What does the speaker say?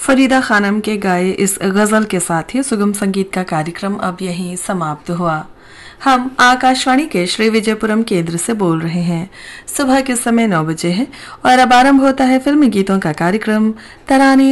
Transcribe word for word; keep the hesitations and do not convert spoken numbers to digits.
फरीदा खानम के गाए इस गजल के साथ ही सुगम संगीत का कार्यक्रम अब यहीं समाप्त हुआ। हम आकाशवाणी के श्री विजयपुरम केंद्र से बोल रहे हैं। सुबह के समय नौ बजे है और अब आरंभ होता है फिल्मी गीतों का कार्यक्रम तराने